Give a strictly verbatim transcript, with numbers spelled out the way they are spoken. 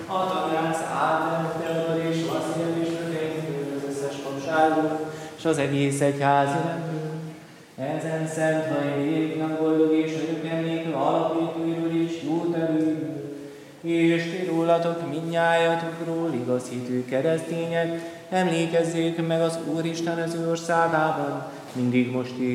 a tanács Ádám, Teodor és Vaszil és Növénytől, az összes papságot, és az egész egyház rendőr. Ezen szent hajléknak boldog és örök emlékű alapítóiról is jó terül. És ti rólatok mindnyájatokról, igaz hitű keresztények, emlékezzék meg az Úristen az ő országában, mindig most is.